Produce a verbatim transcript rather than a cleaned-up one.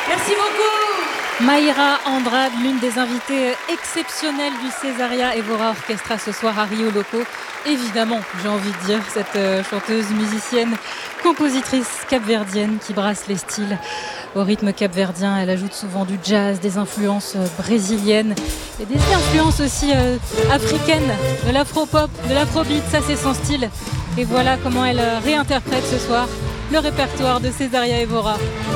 Merci beaucoup. Mayra Andrade, l'une des invitées exceptionnelles du Césaria Evora Orchestra ce soir à Rio Loco. Évidemment, j'ai envie de dire, cette euh, chanteuse, musicienne, compositrice capverdienne qui brasse les styles au rythme capverdien. Elle ajoute souvent du jazz, des influences euh, brésiliennes et des influences aussi euh, africaines, de l'afro-pop, de l'afrobeat, ça c'est son style. Et voilà comment elle euh, réinterprète ce soir le répertoire de Césaria Evora.